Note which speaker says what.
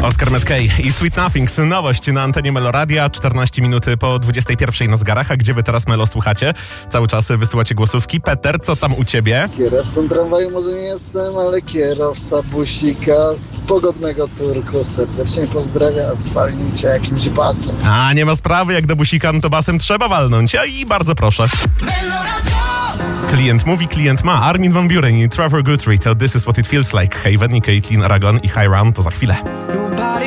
Speaker 1: Oscar Mackay i Sweet Nothings. Nowość na antenie Meloradia, 14 minut po 21 na zegarach. A gdzie wy teraz, Melo, słuchacie? Cały czas wysyłacie głosówki. Peter, co tam u ciebie?
Speaker 2: Kierowcą tramwaju może nie jestem, ale kierowca busika z pogodnego Turku serdecznie pozdrawia. Walnijcie jakimś basem.
Speaker 1: A, nie ma sprawy, jak do busika, no to basem trzeba walnąć. I bardzo proszę. Klient mówi, klient ma. Armin van Buuren i Trevor Guthrie to This Is What It Feels Like. Haven i Caitlin Aragon i Hiram to za chwilę.